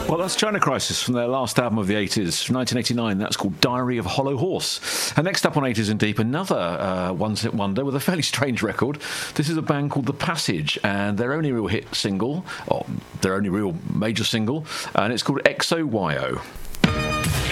Well, that's China Crisis from their last album of the 80s, 1989. That's called Diary of a Hollow Horse. And next up on 80s in Deep, another one-hit wonder with a fairly strange record. This is a band called The Passage, and their only real hit single, or their only real major single, and it's called XOYO.